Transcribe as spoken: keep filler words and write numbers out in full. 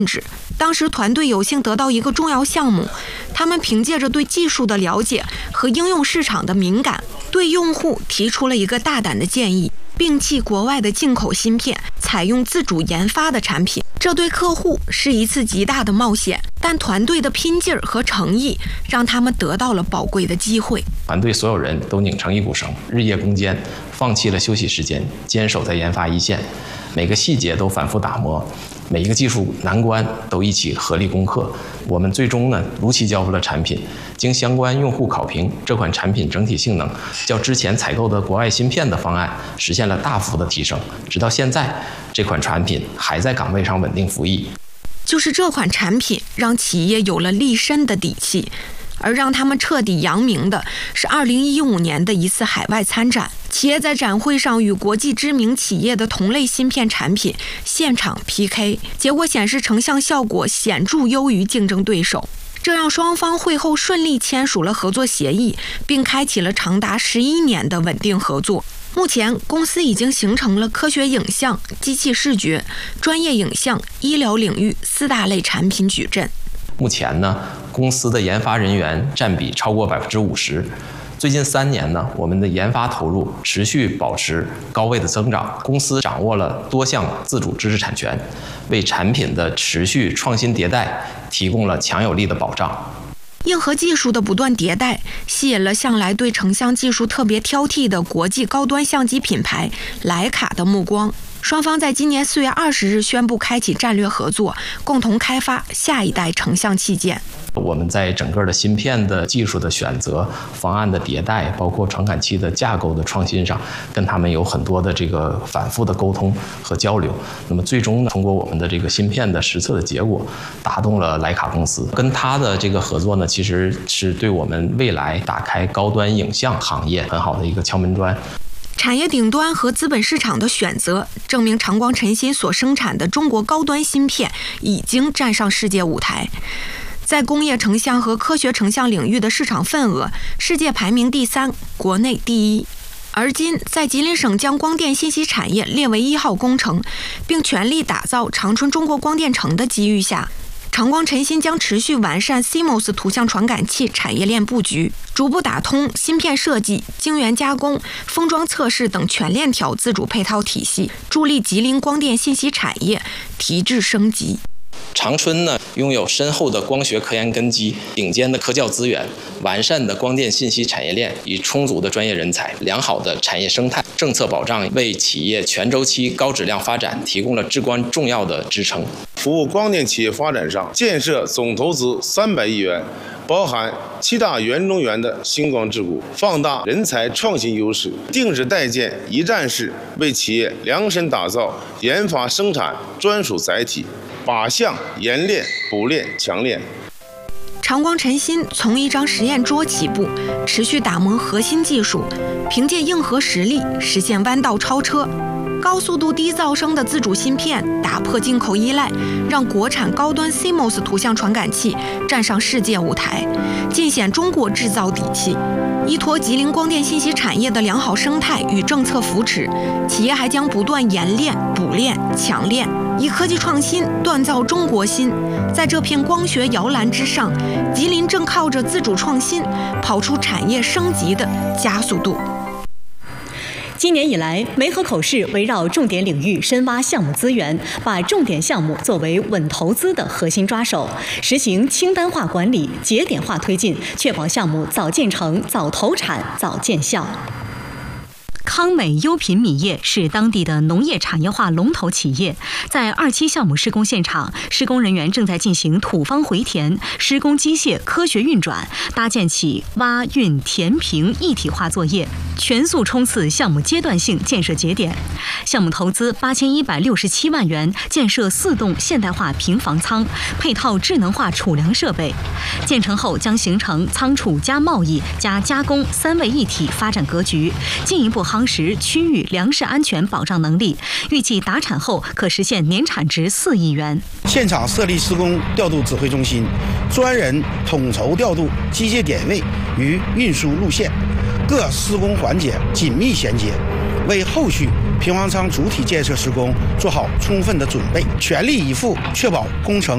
制。当时团队有幸得到一个重要项目，他们凭借着对技术的了解和应用市场的敏感，对用户提出了一个大胆的建议：摒弃国外的进口芯片，采用自主研发的产品。这对客户是一次极大的冒险，但团队的拼劲儿和诚意让他们得到了宝贵的机会。 团队所有人都拧成一股绳，日夜攻坚，放弃了休息时间，坚守在研发一线，每个细节都反复打磨，每一个技术难关都一起合力攻克。我们最终呢，如期交付了产品。经相关用户考评，这款产品整体性能较之前采购的国外芯片的方案实现了大幅的提升。直到现在，这款产品还在岗位上稳定服役。 就是这款产品让企业有了立身的底气。而让他们彻底扬名的是二零一五年的一次海外参展，企业在展会上与国际知名企业的同类芯片产品现场 P K， 结果显示成像效果显著优于竞争对手，这让双方会后顺利签署了合作协议，并开启了长达十一年的稳定合作。目前，公司已经形成了科学影像、机器视觉、专业影像、医疗领域四大类产品矩阵。 目前呢，公司的研发人员占比超过百分之五十。最近三年呢，我们的研发投入持续保持高位的增长。公司掌握了多项自主知识产权，为产品的持续创新迭代提供了强有力的保障。 硬核技术的不断迭代，吸引了向来对成像技术特别挑剔的国际高端相机品牌徕卡的目光。双方在今年四月二十日宣布开启战略合作，共同开发下一代成像器件。 我们在整个的芯片的技术的选择、方案的迭代，包括传感器的架构的创新上，跟他们有很多的这个反复的沟通和交流。那么最终呢，通过我们的这个芯片的实测的结果，打动了徕卡公司。跟他的这个合作呢，其实是对我们未来打开高端影像行业很好的一个敲门砖。 产业顶端和资本市场的选择，证明长光晨芯所生产的中国高端芯片已经站上世界舞台。在工业成像和科学成像领域的市场份额，世界排名第三，国内第一。而今，在吉林省将光电信息产业列为一号工程，并全力打造长春中国光电城的机遇下，长光晨芯将持续完善 C M O S 图像传感器产业链布局，逐步打通芯片设计、晶圆加工、封装测试等全链条自主配套体系，助力吉林光电信息产业提质升级。 长春呢，拥有深厚的光学科研根基、顶尖的科教资源、完善的光电信息产业链与充足的专业人才、良好的产业生态、政策保障，为企业全周期高质量发展提供了至关重要的支撑。 服务光电企业发展上，建设总投资三百亿元，包含七大园中园的星光智谷，放大人才创新优势，定制代建一站式，为企业量身打造研发生产专属载体。靶向研炼、补炼、强炼。 长光晨芯从一张实验桌起步，持续打磨核心技术，凭借硬核实力实现弯道超车。高速度低噪声的自主芯片打破进口依赖，让国产高端 C M O S 图像传感器站上世界舞台，尽显中国制造底气。依托吉林光电信息产业的良好生态与政策扶持，企业还将不断研炼、补炼、强炼，以科技创新锻造中国芯。在这片光学摇篮之上，吉林正靠着自主创新，跑出产业升级的加速度。 今年以来，梅河口市围绕重点领域深挖项目资源，把重点项目作为稳投资的核心抓手，实行清单化管理、节点化推进，确保项目早建成、早投产、早见效。康美优品米业是当地的农业产业化龙头企业，在二期项目施工现场，施工人员正在进行土方回填，施工机械科学运转，搭建起挖运填平一体化作业，全速冲刺项目阶段性建设节点。项目投资八千一百六十七万元，建设四栋现代化平房仓，配套智能化储粮设备。建成后将形成仓储加贸易加加工三位一体发展格局，进一步夯实区域粮食安全保障能力。预计达产后可实现年产值四亿元。 现场设立施工调度指挥中心，专人统筹调度机械点位与运输路线，各施工环节紧密衔接，为后续平房仓主体建设施工做好充分的准备，全力以赴确保工程